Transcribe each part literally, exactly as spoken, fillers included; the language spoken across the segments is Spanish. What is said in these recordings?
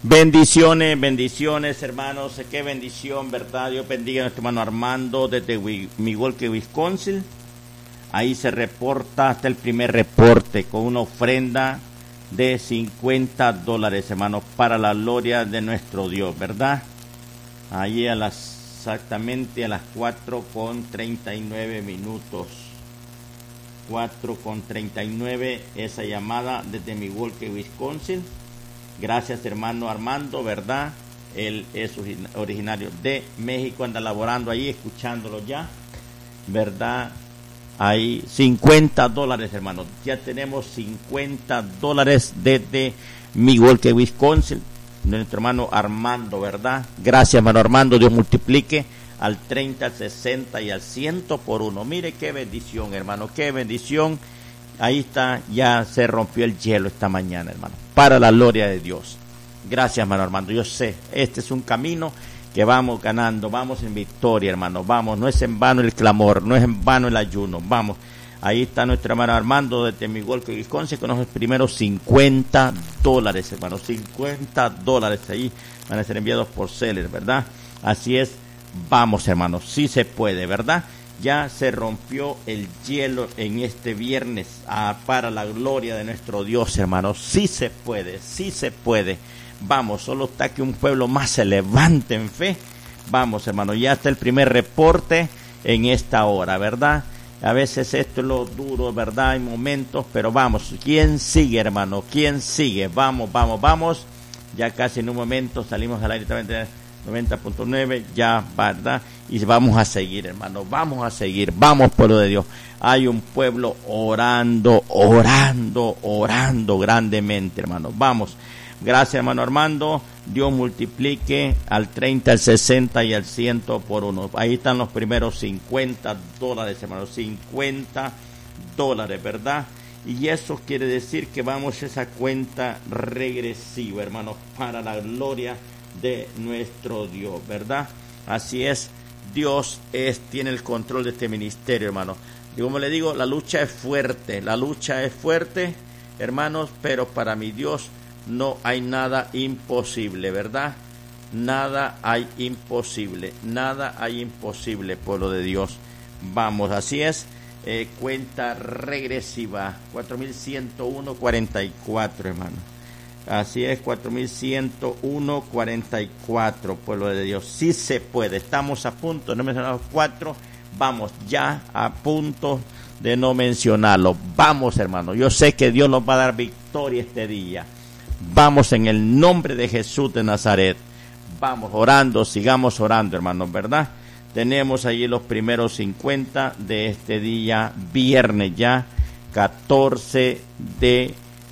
Bendiciones, bendiciones, hermanos. Qué bendición, ¿verdad? Dios bendiga a nuestro hermano Armando desde Milwaukee, Wisconsin. Ahí se reporta hasta el primer reporte con una ofrenda de cincuenta dólares, hermanos, para la gloria de nuestro Dios, ¿verdad? Ahí a las, exactamente a las cuatro con treinta y nueve minutos. cuatro con treinta y nueve, esa llamada desde Milwaukee, Wisconsin. Gracias, hermano Armando, ¿verdad? Él es originario de México, anda laborando ahí, escuchándolo ya, ¿verdad? Hay cincuenta dólares, hermano. Ya tenemos cincuenta dólares desde Milwaukee, Wisconsin, de nuestro hermano Armando, ¿verdad? Gracias, hermano Armando. Dios multiplique al treinta, al sesenta y al cien por uno. Mire qué bendición, hermano, qué bendición. Ahí está, ya se rompió el hielo esta mañana, hermano, para la gloria de Dios. Gracias, hermano Armando. Yo sé, este es un camino que vamos ganando, vamos en victoria, hermano, vamos, no es en vano el clamor, no es en vano el ayuno, vamos. Ahí está nuestro hermano Armando desde Milwaukee, Wisconsin, con los primeros cincuenta dólares, hermano, cincuenta dólares ahí van a ser enviados por Seller, ¿verdad? Así es, vamos, hermano, sí se puede, ¿verdad? Ya se rompió el hielo en este viernes, ah, para la gloria de nuestro Dios, hermano. Sí se puede, sí se puede. Vamos, solo está que un pueblo más se levante en fe. Vamos, hermano, ya está el primer reporte en esta hora, ¿verdad? A veces esto es lo duro, ¿verdad? Hay momentos, pero vamos. ¿Quién sigue, hermano? ¿Quién sigue? Vamos, vamos, vamos. Ya casi en un momento salimos al aire también. noventa punto nueve, ya, ¿verdad? Y vamos a seguir, hermano, vamos a seguir, vamos, pueblo de Dios. Hay un pueblo orando, orando, orando grandemente, hermano. Vamos. Gracias, hermano Armando. Dios multiplique al treinta, al sesenta y al cien por uno. Ahí están los primeros cincuenta dólares, hermano, cincuenta dólares, ¿verdad? Y eso quiere decir que vamos a esa cuenta regresiva, hermano, para la gloria de nuestro Dios, ¿verdad? Así es, Dios es, tiene el control de este ministerio, hermano. Y como le digo, la lucha es fuerte, la lucha es fuerte, hermanos, pero para mi Dios no hay nada imposible, ¿verdad? Nada hay imposible, nada hay imposible, pueblo de Dios. Vamos, así es, eh, cuenta regresiva, cuatro mil ciento uno cuarenta y cuatro, hermano. Así es, cuatro mil ciento uno cuarenta y cuatro, pueblo de Dios. Sí se puede, estamos a punto, no mencionamos cuatro, vamos ya a punto de no mencionarlo. Vamos, hermano, yo sé que Dios nos va a dar victoria este día. Vamos en el nombre de Jesús de Nazaret. Vamos orando, sigamos orando, hermanos, ¿verdad? Tenemos allí los primeros cincuenta de este día, viernes ya, catorce de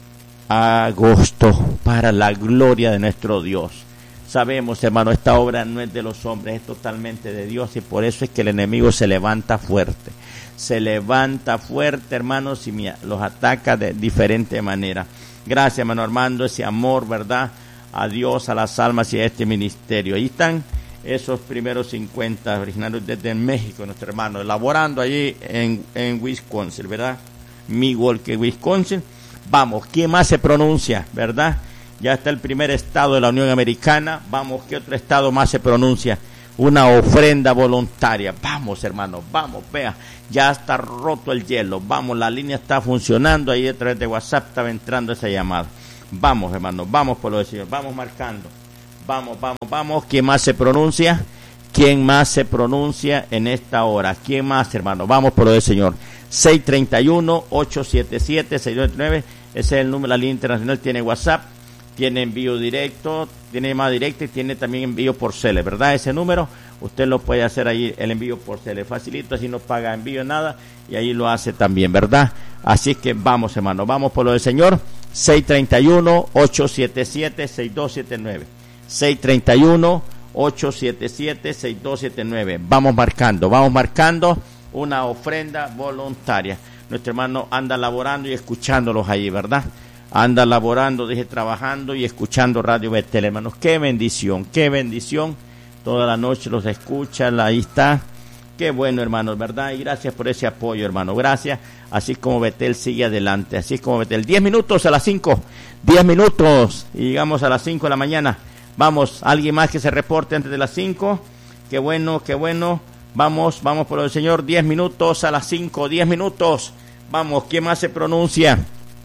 agosto, para la gloria de nuestro Dios. Sabemos, hermano, esta obra no es de los hombres, es totalmente de Dios, y por eso es que el enemigo se levanta fuerte, se levanta fuerte, hermanos, y los ataca de diferente manera. Gracias, hermano Armando, ese amor, ¿verdad?, a Dios, a las almas y a este ministerio. Ahí están esos primeros cincuenta originarios desde México, nuestro hermano, elaborando allí en, en Wisconsin, ¿verdad? Milwaukee, Wisconsin. Vamos, ¿quién más se pronuncia, verdad? Ya está el primer estado de la Unión Americana. Vamos, ¿qué otro estado más se pronuncia? Una ofrenda voluntaria. Vamos, hermano, vamos, vea. Ya está roto el hielo. Vamos, la línea está funcionando. Ahí a través de WhatsApp estaba entrando esa llamada. Vamos, hermano, vamos por lo del Señor. Vamos marcando. Vamos, vamos, vamos. ¿Quién más se pronuncia? ¿Quién más se pronuncia en esta hora? ¿Quién más, hermano? Vamos por lo del Señor. seis tres uno, ocho siete siete, seis dos nueve, ese es el número, la línea internacional, tiene WhatsApp, tiene envío directo, tiene llamada directa y tiene también envío por Cele, ¿verdad? Ese número, usted lo puede hacer ahí, el envío por Cele, facilito, así no paga envío nada, y ahí lo hace también, ¿verdad? Así que vamos, hermano, vamos por lo del Señor. Seis tres uno, ocho siete siete, seis dos siete nueve, seis tres uno, ocho siete siete, seis dos siete nueve, vamos marcando, vamos marcando una ofrenda voluntaria. Nuestro hermano anda laborando y escuchándolos ahí, ¿verdad? Anda laborando, dije, trabajando y escuchando Radio Betel, hermanos. Qué bendición, qué bendición. Toda la noche los escucha, ahí está, Qué bueno, hermanos, ¿verdad? Y gracias por ese apoyo, hermano. Gracias. Así como Betel sigue adelante. Así como Betel. Diez minutos a las cinco. Diez minutos. Y llegamos a las cinco de la mañana. Vamos, alguien más que se reporte antes de las cinco. Qué bueno, qué bueno. Vamos, vamos por el Señor. Diez minutos a las cinco. Diez minutos. Vamos, ¿quién más se pronuncia?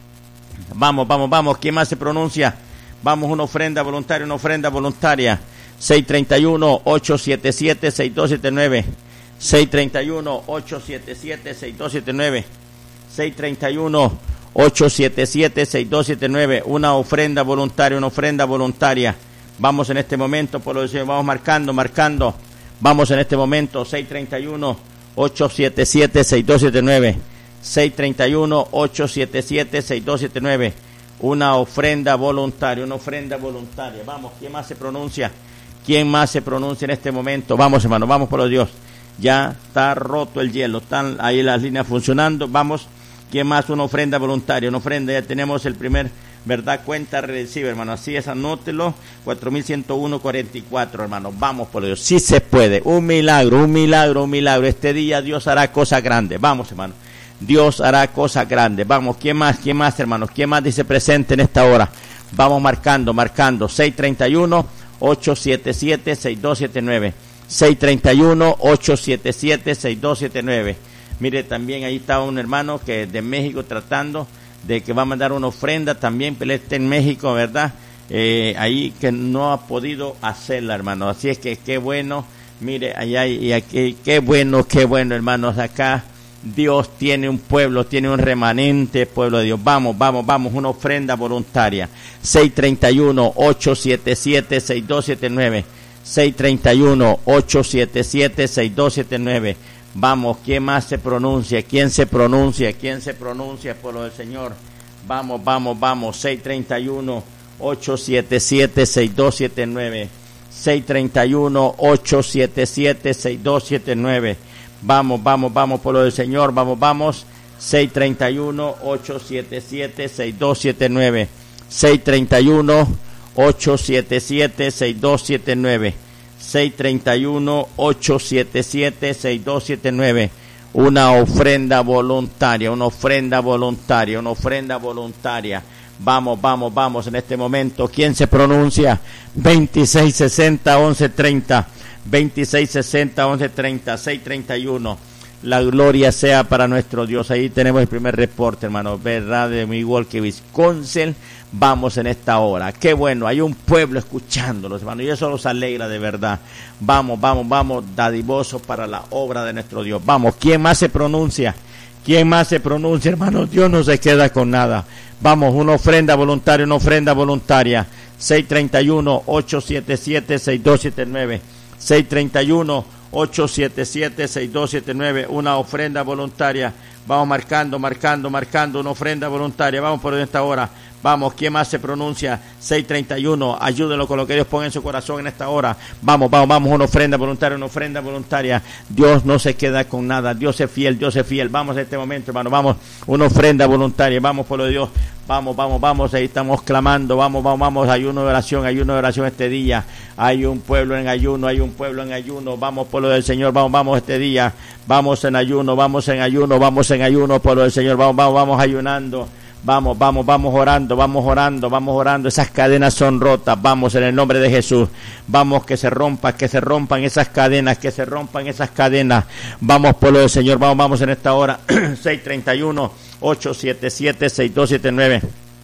Vamos, vamos, vamos. ¿Quién más se pronuncia? Vamos, una ofrenda voluntaria, una ofrenda voluntaria. seis tres uno, ocho siete siete, seis dos siete nueve. seis tres uno, ocho siete siete, seis dos siete nueve. seis tres uno, ocho siete siete, seis dos siete nueve. Una ofrenda voluntaria, una ofrenda voluntaria. Vamos en este momento, por lo que vamos marcando, marcando. Vamos en este momento, seis tres uno, ocho siete siete, seis dos siete nueve. seis tres uno, ocho siete siete, seis dos siete nueve. Una ofrenda voluntaria, una ofrenda voluntaria. Vamos, ¿quién más se pronuncia? ¿Quién más se pronuncia en este momento? Vamos, hermano, vamos por los Dios. Ya está roto el hielo, están ahí las líneas funcionando. Vamos, ¿quién más? Una ofrenda voluntaria, una ofrenda. Ya tenemos el primer, ¿verdad? Cuenta recibe, hermano. Así es, anótelo. cuatro mil ciento uno cuarenta y cuatro, hermano. Vamos por Dios. Sí se puede. Un milagro, un milagro, un milagro. Este día Dios hará cosas grandes. Vamos, hermano. Dios hará cosas grandes. Vamos, ¿quién más? ¿Quién más, hermanos? ¿Quién más dice presente en esta hora? Vamos marcando, marcando. seis tres uno, ocho siete siete, seis dos siete nueve. seis tres uno, ocho siete siete, seis dos siete nueve. Mire, también ahí está un hermano que de México tratando de que va a mandar una ofrenda también, pero él está en México, ¿verdad? Eh, ahí que no ha podido hacerla, hermano. Así es que qué bueno, mire, allá y aquí, qué bueno, qué bueno, hermanos, acá Dios tiene un pueblo, tiene un remanente pueblo de Dios. Vamos, vamos, vamos, una ofrenda voluntaria. seis tres uno, ocho siete siete, seis dos siete nueve. seis tres uno, ocho siete siete, seis dos siete nueve. Vamos, ¿quién más se pronuncia? ¿Quién se pronuncia? ¿Quién se pronuncia por lo del Señor? Vamos, vamos, vamos. seis tres uno, ocho siete siete, seis dos siete nueve. seis tres uno, ocho siete siete, seis dos siete nueve. Vamos, vamos, vamos por lo del Señor. Vamos, vamos. seis tres uno, ocho siete siete, seis dos siete nueve. seis tres uno, ocho siete siete, seis dos siete nueve. seis tres uno, ocho siete siete, seis dos siete nueve. Una ofrenda voluntaria, una ofrenda voluntaria, una ofrenda voluntaria. Vamos, vamos, vamos en este momento. ¿Quién se pronuncia? veintiséis sesenta, once treinta. veintiséis sesenta, once treinta. seis tres uno. La gloria sea para nuestro Dios. Ahí tenemos el primer reporte, hermano, verdad, de Milwaukee, Wisconsin. Vamos en esta hora. Qué bueno, hay un pueblo escuchándolos, hermano, y eso los alegra de verdad. Vamos, vamos, vamos, dadivosos para la obra de nuestro Dios. Vamos, ¿quién más se pronuncia? ¿Quién más se pronuncia, hermano? Dios no se queda con nada. Vamos, una ofrenda voluntaria, una ofrenda voluntaria. seis tres uno, ocho siete siete, seis dos siete nueve. seis tres uno, ocho siete siete, seis dos siete nueve. Una ofrenda voluntaria. Vamos marcando, marcando, marcando una ofrenda voluntaria. Vamos por esta hora. Vamos, ¿quién más se pronuncia? seis tres uno, ayúdenlo con lo que Dios ponga en su corazón en esta hora. Vamos, vamos, vamos, una ofrenda voluntaria, una ofrenda voluntaria. Dios no se queda con nada. Dios es fiel, Dios es fiel. Vamos en este momento, hermano, vamos, una ofrenda voluntaria. Vamos por lo de Dios. Vamos, vamos, vamos, ahí estamos clamando. Vamos, vamos, vamos, ayuno de oración, ayuno de oración este día. Hay un pueblo en ayuno, hay un pueblo en ayuno. Vamos por lo del Señor, vamos, vamos este día. Vamos en ayuno, vamos en ayuno, vamos en ayuno por lo del Señor. Vamos, vamos, vamos ayunando. Vamos, vamos, vamos orando, vamos orando, vamos orando. Esas cadenas son rotas. Vamos en el nombre de Jesús. Vamos, que se rompan, que se rompan esas cadenas, que se rompan esas cadenas. Vamos por lo del Señor. Vamos, vamos en esta hora. seis tres uno, ocho siete siete, seis dos siete nueve.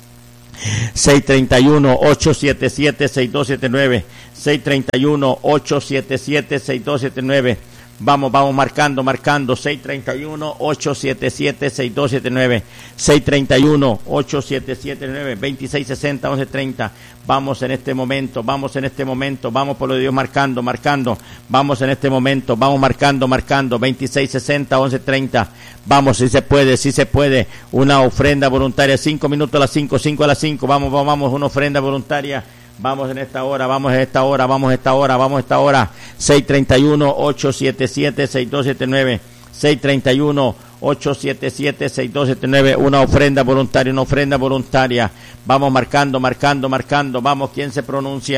seis tres uno, ocho siete siete, seis dos siete nueve. seis tres uno, ocho siete siete, seis dos siete nueve. Vamos, vamos marcando, marcando. seis tres uno, ocho siete siete, seis dos siete nueve. seis tres uno, ocho siete siete nueve. veintiséis sesenta, once treinta. Vamos en este momento, vamos en este momento. Vamos por lo de Dios marcando, marcando. Vamos en este momento, vamos marcando, marcando. veintiséis sesenta, once treinta. Vamos, si se puede, si se puede. Una ofrenda voluntaria. cinco minutos a las cinco, cinco a las cinco. Vamos, vamos, vamos. Una ofrenda voluntaria. Vamos en esta hora, vamos en esta hora, vamos en esta hora, vamos en esta hora. seis tres uno, ocho siete siete, seis dos siete nueve. seis tres uno, ocho siete siete, seis dos siete nueve. Una ofrenda voluntaria, una ofrenda voluntaria. Vamos marcando, marcando, marcando. Vamos, ¿quién se pronuncia?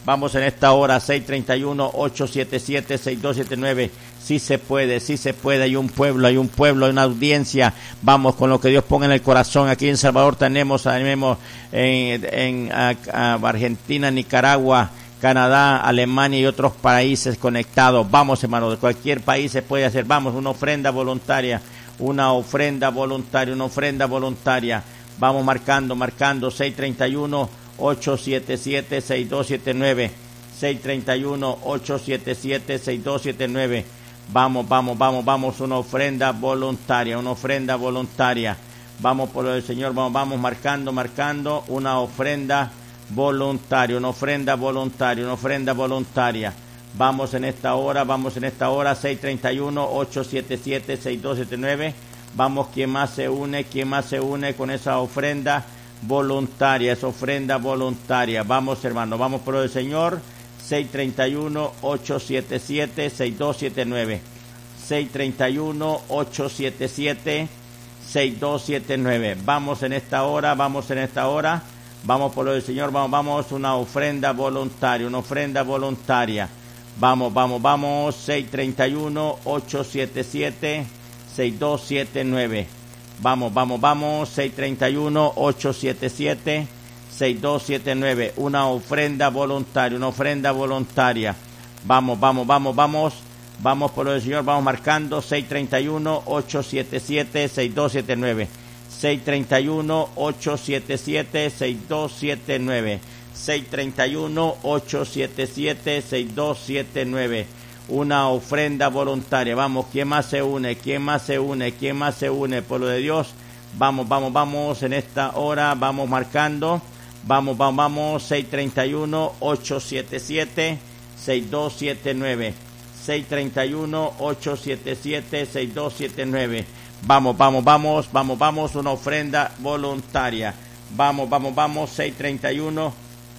Vamos en esta hora, seis tres uno, ocho siete siete, seis dos siete nueve. Sí se puede, sí se puede. Hay un pueblo, hay un pueblo, hay una audiencia. Vamos con lo que Dios ponga en el corazón. Aquí en Salvador tenemos, tenemos en, en a, a Argentina, Nicaragua, Canadá, Alemania y otros países conectados. Vamos, hermanos, de cualquier país se puede hacer. Vamos, una ofrenda voluntaria, una ofrenda voluntaria, una ofrenda voluntaria. Vamos marcando, marcando, seis tres uno, ocho siete siete, seis dos siete nueve, seis tres uno, ocho siete siete, seis dos siete nueve. Vamos, vamos, vamos, vamos, una ofrenda voluntaria, una ofrenda voluntaria. Vamos por el Señor, vamos, vamos marcando, marcando, una ofrenda voluntaria, una ofrenda voluntaria, una ofrenda voluntaria. Vamos en esta hora, vamos en esta hora, seis tres uno, ocho siete siete, seis dos siete nueve. Vamos, ¿quién más se une? ¿Quién más se une con esa ofrenda voluntaria? Esa ofrenda voluntaria. Vamos, hermano, vamos por el Señor. seis tres uno, ocho siete siete, seis dos siete nueve. seis tres uno, ocho siete siete, seis dos siete nueve. Vamos en esta hora, vamos en esta hora. Vamos por el Señor, vamos, vamos, una ofrenda voluntaria, una ofrenda voluntaria. Vamos, vamos, vamos, seis tres uno, ocho siete siete, seis dos siete nueve. Vamos, vamos, vamos, seis tres uno, ocho siete siete, seis dos siete nueve. Una ofrenda voluntaria, una ofrenda voluntaria. Vamos, vamos, vamos, vamos. Vamos por el Señor, vamos marcando, seis tres uno, ocho siete siete, seis dos siete nueve. seis tres uno, ocho siete siete, seis dos siete nueve. seis tres uno, ocho siete siete, seis dos siete nueve. Una ofrenda voluntaria. Vamos, ¿quién más se une? ¿Quién más se une? ¿Quién más se une? Pueblo de Dios. Vamos, vamos, vamos en esta hora. Vamos marcando. Vamos, vamos, vamos. seis tres uno, ocho siete siete, seis dos siete nueve. seis tres uno, ocho siete siete, seis dos siete nueve. Vamos, vamos, vamos. Vamos, vamos. Una ofrenda voluntaria. Vamos, vamos, vamos. seis tres uno.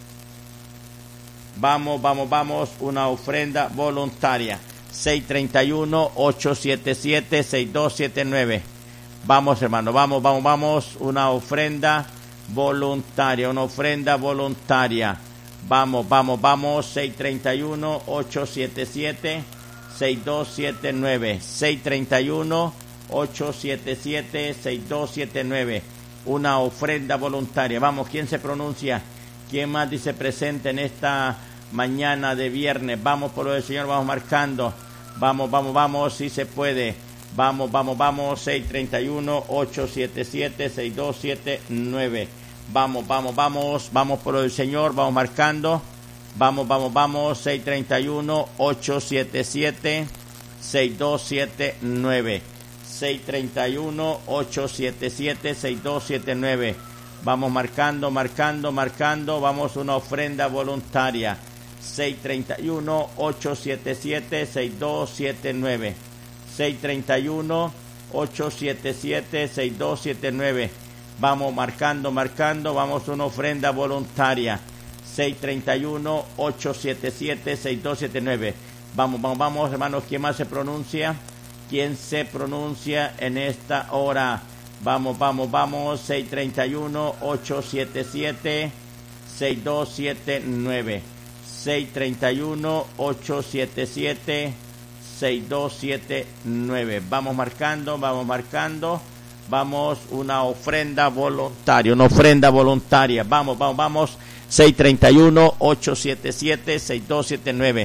Vamos, vamos, vamos, una ofrenda voluntaria. seis tres uno, ocho siete siete, seis dos siete nueve. Vamos, hermano, vamos, vamos, vamos, una ofrenda voluntaria, una ofrenda voluntaria. Vamos, vamos, vamos, seis tres uno, ocho siete siete, seis dos siete nueve. seis tres uno, ocho siete siete, seis dos siete nueve. Una ofrenda voluntaria. Vamos, ¿quién se pronuncia? ¿Quién más dice presente en esta mañana de viernes? Vamos por lo del Señor, vamos marcando. Vamos, vamos, vamos, si se puede. Vamos, vamos, vamos, seis tres uno, ocho siete siete, seis dos siete nueve. Vamos, vamos, vamos, vamos por lo del Señor, vamos marcando. Vamos, vamos, vamos, seis tres uno, ocho siete siete, seis dos siete nueve. seis tres uno, ocho siete siete, seis dos siete nueve. Vamos marcando, marcando, marcando. Vamos, una ofrenda voluntaria. seis tres uno, ocho siete siete, seis dos siete nueve. seis tres uno, ocho siete siete, seis dos siete nueve. Vamos marcando, marcando. Vamos, una ofrenda voluntaria. seis tres uno, ocho siete siete, seis dos siete nueve. Vamos, vamos, vamos, hermanos. ¿Quién más se pronuncia? ¿Quién se pronuncia en esta hora? Vamos, vamos, vamos. seis tres uno, ocho siete siete, seis dos siete nueve. seis tres uno, ocho siete siete, seis dos siete nueve. Vamos marcando, vamos marcando. Vamos, una ofrenda voluntaria, una ofrenda voluntaria. Vamos, vamos, vamos. seis tres uno, ocho siete siete, seis dos siete nueve.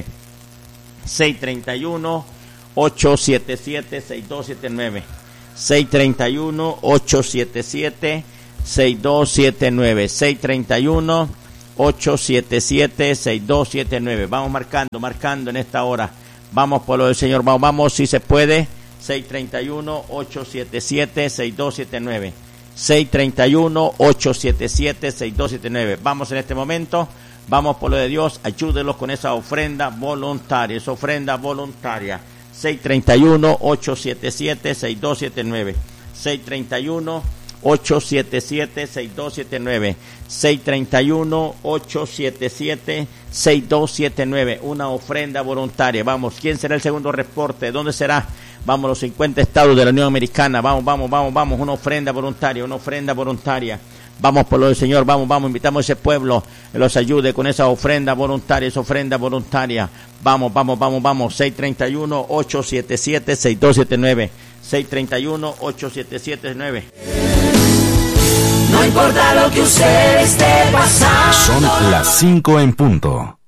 seis tres uno, ocho siete siete, seis dos siete nueve. seis tres uno, ocho siete siete, seis dos siete nueve. seis tres uno, ocho siete siete, seis dos siete nueve. Vamos marcando, marcando en esta hora. Vamos por lo del Señor, vamos, vamos, si se puede. seis tres uno, ocho siete siete, seis dos siete nueve. seis tres uno, ocho siete siete, seis dos siete nueve. Vamos en este momento, vamos por lo de Dios, ayúdenlos con esa ofrenda voluntaria, esa ofrenda voluntaria. seis tres uno, ocho siete siete, seis dos siete nueve. seis tres uno, ocho siete siete, seis dos siete nueve. seis tres uno, ocho siete siete, seis dos siete nueve. Una ofrenda voluntaria. Vamos, ¿quién será el segundo reporte? ¿Dónde será? Vamos, los cincuenta estados de la Unión Americana. Vamos, vamos, vamos, vamos. Una ofrenda voluntaria, una ofrenda voluntaria. Vamos por lo del Señor, vamos, vamos, invitamos a ese pueblo, que los ayude con esa ofrenda voluntaria, esa ofrenda voluntaria. Vamos, vamos, vamos, vamos, seis tres uno, ocho siete siete, seis dos siete nueve, seis tres uno, ocho siete siete nueve. No importa lo que usted esté pasando. Son las cinco en punto.